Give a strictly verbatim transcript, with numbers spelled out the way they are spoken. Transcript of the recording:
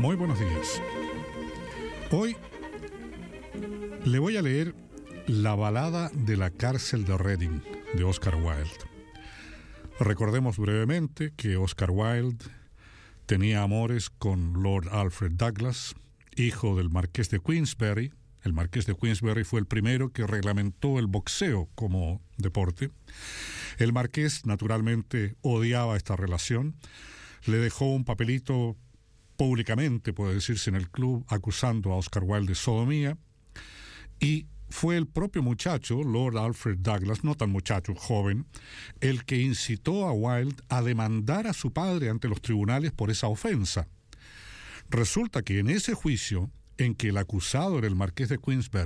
Muy buenos días. Hoy le voy a leer La balada de la cárcel de Reading, de Oscar Wilde. Recordemos brevemente que Oscar Wilde tenía amores con Lord Alfred Douglas, hijo del marqués de Queensberry. El marqués de Queensberry fue el primero que reglamentó el boxeo como deporte. El marqués, naturalmente, odiaba esta relación. Le dejó un papelito públicamente, puede decirse, en el club, acusando a Oscar Wilde de sodomía. Y fue el propio muchacho, Lord Alfred Douglas, no tan muchacho, joven, el que incitó a Wilde a demandar a su padre ante los tribunales por esa ofensa. Resulta que en ese juicio, en que el acusado era el marqués de Queensberry,